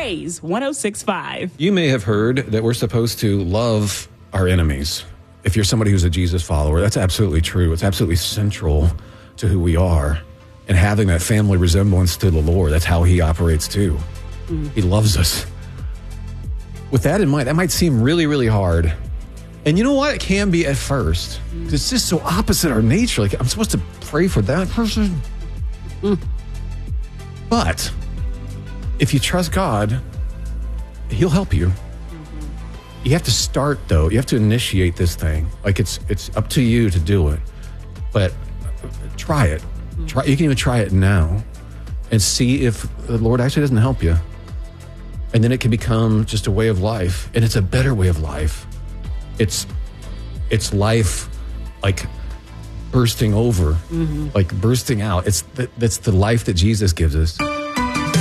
Praise 106.5. You may have heard that we're supposed to love our enemies. If you're somebody who's a Jesus follower, that's absolutely true. It's absolutely central to who we are. And having that family resemblance to the Lord, that's how he operates too. He loves us. With that in mind, that might seem really, really hard. And you know what? It can be at first. It's just so opposite our nature. Like, I'm supposed to pray for that person. But if you trust God, he'll help you. You have to start, though. You have to initiate this thing. Like, it's up to you to do it. But try it. You can even try it now and see if the Lord actually doesn't help you. And then it can become just a way of life. And it's a better way of life. It's life like bursting over, like bursting out. That's the life that Jesus gives us.